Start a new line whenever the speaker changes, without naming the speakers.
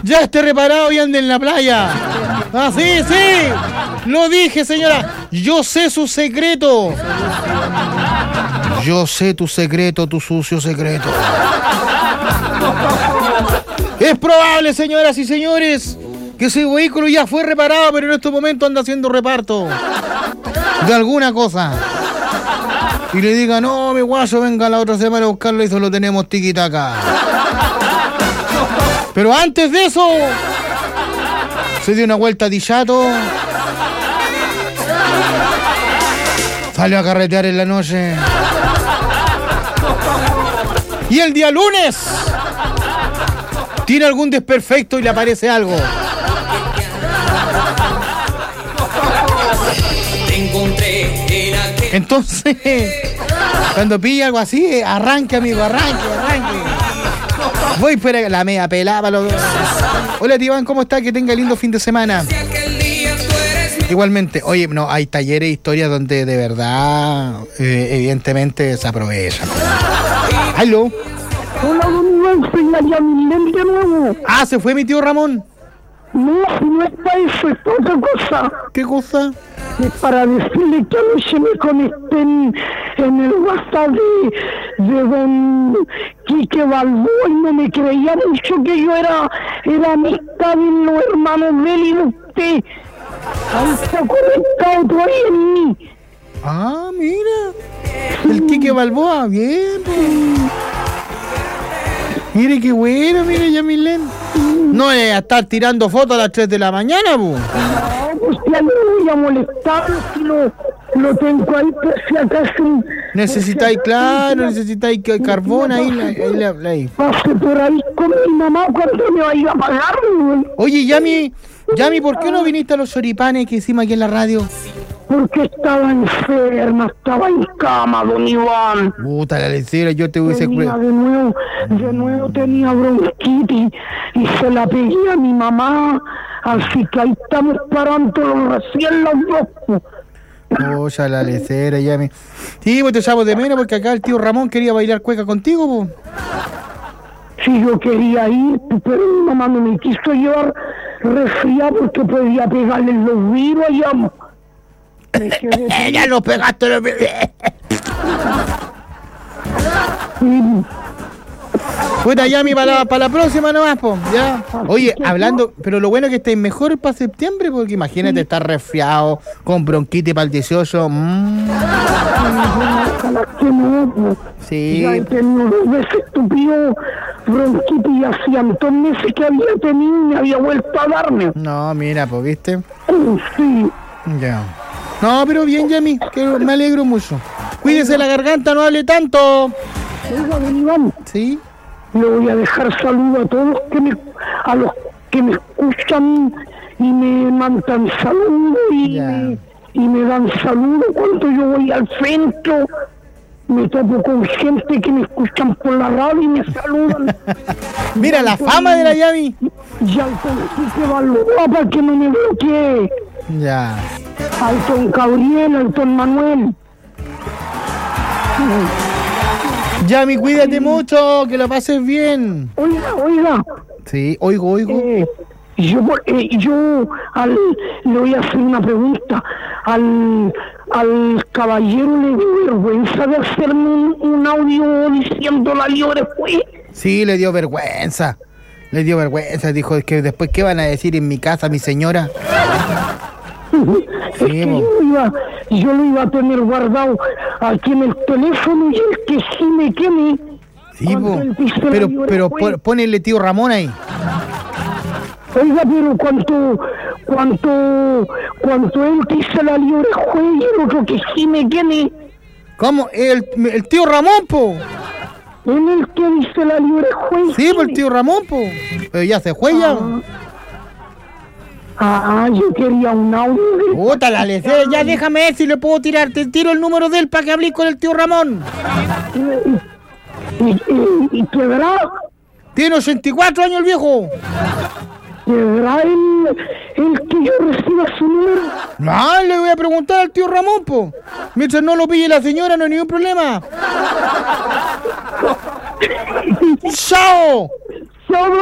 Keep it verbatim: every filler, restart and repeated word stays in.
ya esté reparado y ande en la playa. Ah, sí, sí. Lo dije, señora. Yo sé su secreto. Yo sé tu secreto, tu sucio secreto. Es probable, señoras y señores, que ese vehículo ya fue reparado, pero en estos momentos anda haciendo reparto de alguna cosa. Y le diga, no, mi guaso, venga la otra semana a buscarlo y solo tenemos tiquitaca. Pero antes de eso, se dio una vuelta a Dillato. Salió a carretear en la noche. Y el día lunes tiene algún desperfecto y le aparece algo. Entonces, cuando pilla algo así, arranque, amigo, arranque, arranque. Voy para la media pelada. Los... Hola, tío Iván, ¿cómo está? Que tenga lindo fin de semana. Igualmente, oye, no, hay talleres e historias donde de verdad, eh, evidentemente, se aprovechan. ¿Aló?
Hola, don Iván, soy la Yamilén de nuevo.
Ah, ¿se fue mi tío Ramón?
No, si no está eso, es otra cosa.
¿Qué cosa?
Es para decirle que anoche me conecté en, en el WhatsApp de, de don Quique Balboa y no me creía mucho que yo era, era amistad de los hermanos de él y de usted. Ahí está conectado todavía en mí.
Ah, mira. El Quique Balboa, bien. Pues. Mire qué bueno, mire Yamilén. No es a estar tirando fotos a las tres de la mañana, pues.
No, pues ya no voy a molestarlo si lo, lo tengo ahí por si acaso.
Necesitáis, claro, necesitáis carbón ahí, ahí, ahí, ahí.
Pase por ahí con mi mamá cuando me vaya a pagar, güey.
Oye, Yami, Yami, ¿por qué no viniste a los choripanes que hicimos aquí en la radio?
Porque estaba enferma, estaba en cama, don Iván.
Puta la lecera, yo te hubiese...
Tenía de nuevo, de nuevo tenía bronquitis y se la pegué a mi mamá. Así que ahí estamos parándolo recién los dos.
Oye, la lecera, Yami. Sí, pues te llamo de menos porque acá el tío Ramón quería bailar cueca contigo, pues.
Sí, yo quería ir, pero mi mamá no me quiso llevar resfriado porque podía pegarle los virus allá.
Ya lo pegaste los virus. Puta, Yami, para la, para la próxima nomás, po, ya. Oye, hablando, pero lo bueno es que estáis mejor para septiembre, porque imagínate estar resfriado, con bronquitis para el dieciocho. Mmm. Sí.
Ya he tenido dos veces estúpido bronquitis y hacían dos meses que había tenido y me había vuelto a darme.
No, mira, pues, ¿viste?
Sí.
Ya. No, pero bien, Yami, que me alegro mucho. Cuídese la garganta, no hable tanto.
Oiga, don Iván.
Sí.
Le voy a dejar saludo a todos que me, a los que me escuchan y me mandan saludos y, me, y me dan saludos cuando yo voy al centro. Me topo con gente que me escuchan por la radio y me saludan.
Mira la fama de la Yami.
Y al Quique Balboa para que no me bloquee.
Ya.
Al don Gabriel, al don Manuel.
Yami, cuídate mucho, que lo pases bien.
Oiga, oiga.
Sí, oigo, oigo.
Eh, yo, eh, yo al, le voy a hacer una pregunta. Al, al caballero le dio vergüenza de hacerme un, un audio diciendo la libre fue.
Sí, le dio vergüenza. Le dio vergüenza. Dijo, es que después, ¿qué van a decir en mi casa, mi señora?
Es que yo, iba, yo lo iba a tener guardado aquí en el teléfono y el que sí me queme.
Sí, po. Pero, pero pon, ponele tío Ramón ahí.
Oiga, pero cuanto, cuanto, cuanto él dice la libre juez y el otro que sí me queme.
¿Cómo? El, el tío Ramón, po.
¿En el que dice la libre juez?
Sí, por el tío Ramón, po. Pero ya se juega.
Ah. Ah, yo quería un audio.
Puta la lecera, ya déjame ver si le puedo tirar. Te tiro el número de él para que hable con el tío Ramón.
¿Y, y, y quedará?
Tiene ochenta y cuatro años el viejo.
¿Quedará el, el que yo reciba su número?
No, le voy a preguntar al tío Ramón, po. Mientras no lo pille la señora, no hay ningún problema. ¡Chao!
¡Chao!